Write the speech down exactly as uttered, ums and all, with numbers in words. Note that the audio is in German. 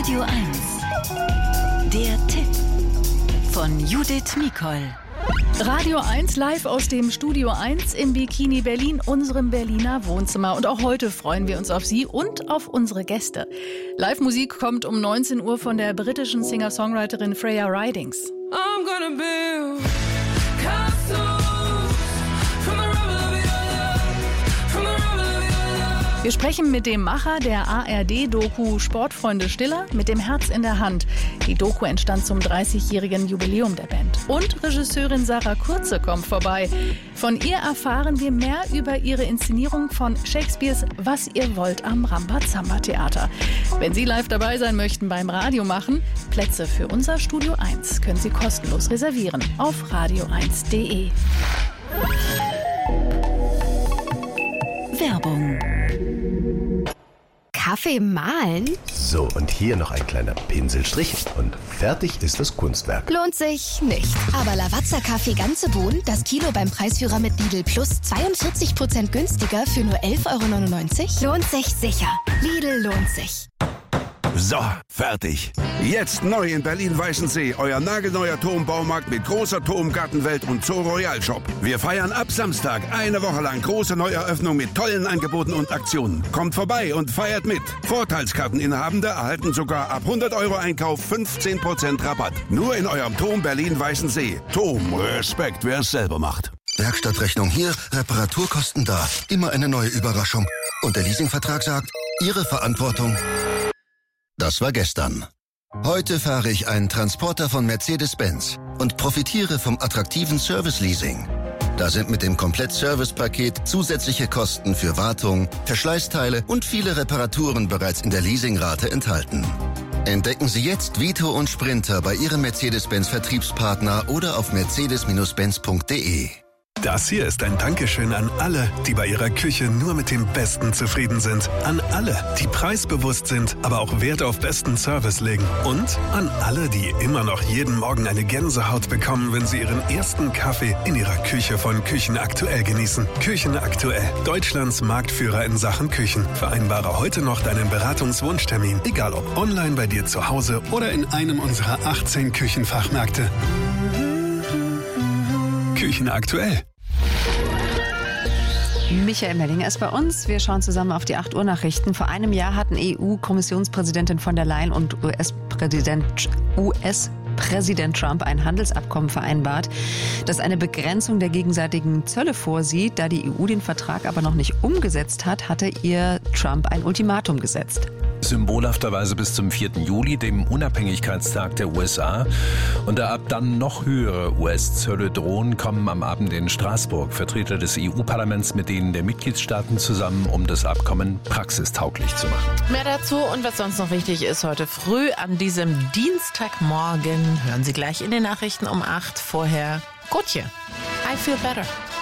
Radio eins. Der Tipp von Judith Mikol. Radio eins live aus dem Studio eins im Bikini Berlin, unserem Berliner Wohnzimmer. Und auch heute freuen wir uns auf Sie und auf unsere Gäste. Live-Musik kommt um neunzehn Uhr von der britischen Singer-Songwriterin Freya Ridings. I'm gonna build castles from the rubble of your love, from the rubble of your love. Wir sprechen mit dem Macher der A R D-Doku Sportfreunde Stiller mit dem Herz in der Hand. Die Doku entstand zum dreißigjährigen Jubiläum der Band. Und Regisseurin Sarah Kurze kommt vorbei. Von ihr erfahren wir mehr über ihre Inszenierung von Shakespeares Was ihr wollt am Rambazamba-Theater. Wenn Sie live dabei sein möchten beim Radio machen, Plätze für unser Studio eins können Sie kostenlos reservieren auf radio eins punkt de. Werbung. Kaffee mahlen? So, und hier noch ein kleiner Pinselstrich und fertig ist das Kunstwerk. Lohnt sich nicht. Aber Lavazza Kaffee ganze Bohnen, das Kilo beim Preisführer mit Lidl Plus zweiundvierzig Prozent günstiger für nur elf Euro neunundneunzig? Lohnt sich sicher. Lidl lohnt sich. So, fertig. Jetzt neu in Berlin-Weißensee, euer nagelneuer Turmbaumarkt mit großer Turmgartenwelt und Zoo Royal Shop. Wir feiern ab Samstag eine Woche lang große Neueröffnung mit tollen Angeboten und Aktionen. Kommt vorbei und feiert mit. Vorteilskarteninhabende erhalten sogar ab hundert Euro Einkauf fünfzehn Prozent Rabatt. Nur in eurem Turm Berlin-Weißensee. Turm, Respekt, wer es selber macht. Werkstattrechnung hier, Reparaturkosten da. Immer eine neue Überraschung. Und der Leasingvertrag sagt, Ihre Verantwortung. Das war gestern. Heute fahre ich einen Transporter von Mercedes-Benz und profitiere vom attraktiven Service-Leasing. Da sind mit dem Komplett-Service-Paket zusätzliche Kosten für Wartung, Verschleißteile und viele Reparaturen bereits in der Leasingrate enthalten. Entdecken Sie jetzt Vito und Sprinter bei Ihrem Mercedes-Benz-Vertriebspartner oder auf mercedes Benz punkt de. Das hier ist ein Dankeschön an alle, die bei ihrer Küche nur mit dem Besten zufrieden sind. An alle, die preisbewusst sind, aber auch Wert auf besten Service legen. Und an alle, die immer noch jeden Morgen eine Gänsehaut bekommen, wenn sie ihren ersten Kaffee in ihrer Küche von Küchen Aktuell genießen. Küchen Aktuell, Deutschlands Marktführer in Sachen Küchen. Vereinbare heute noch deinen Beratungswunschtermin, egal ob online bei dir zu Hause oder in einem unserer achtzehn Küchenfachmärkte. Küchen Aktuell. Michael Mellinger ist bei uns. Wir schauen zusammen auf die acht Uhr Nachrichten. Vor einem Jahr hatten E U-Kommissionspräsidentin von der Leyen und U S-Präsident U S-Präsident Trump ein Handelsabkommen vereinbart, das eine Begrenzung der gegenseitigen Zölle vorsieht. Da die E U den Vertrag aber noch nicht umgesetzt hat, hatte ihr Trump ein Ultimatum gesetzt. Symbolhafterweise bis zum vierten Juli, dem Unabhängigkeitstag der U S A. Und da ab dann noch höhere U S-Zölle drohen, kommen am Abend in Straßburg Vertreter des E U-Parlaments mit denen der Mitgliedstaaten zusammen, um das Abkommen praxistauglich zu machen. Mehr dazu und was sonst noch wichtig ist heute früh an diesem Dienstagmorgen hören Sie gleich in den Nachrichten um acht. Vorher Gotje. I feel better.